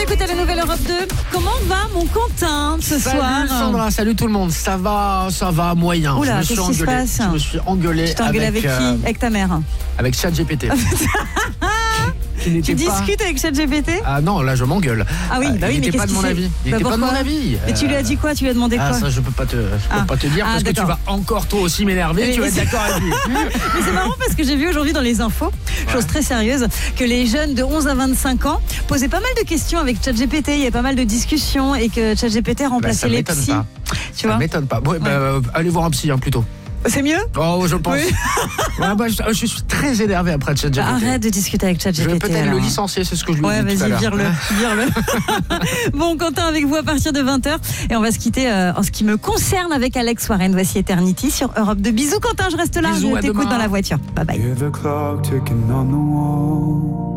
d'écouter la nouvelle Europe 2. Comment va mon Quentin ce soir? Salut Sandra, salut tout le monde. Ça va moyen. Oula, qu'est-ce qui se passe? Je me suis engueulé. Tu t'es engueulé avec qui? Avec ta mère? Avec ChatGPT. Tu discutes avec ChatGPT? Ah non, là je m'engueule. Ah oui, bah oui, il mais n'était pas de mon avis. Il n'était pas de mon avis. Et tu lui as dit quoi? Tu lui as demandé quoi? Ça je peux pas te dire parce que tu vas encore toi aussi m'énerver. Tu vas être d'accord avec lui. Mais c'est marrant parce que j'ai vu aujourd'hui dans les infos, chose très sérieuse, que les jeunes de 11 à 25 ans posaient pas mal de questions avec ChatGPT. Il y a pas mal de discussions et que ChatGPT remplaçait les psys. Tu vois? Ça m'étonne pas. Ouais, allez voir un psy plutôt. C'est mieux? Oh, je pense. Oui. Je suis très énervé après ChatGPT. Arrête de discuter avec ChatGPT. Je vais peut-être le licencier, c'est ce que je lui ai dit tout à l'heure. Vas-y, vire-le. Bon, Quentin, avec vous à partir de 20h. Et on va se quitter en ce qui me concerne avec Alex Warren. Voici Eternity sur Europe 2. Bisous, Quentin, je reste là. Bisous, je t'écoute dans la voiture. Bye bye.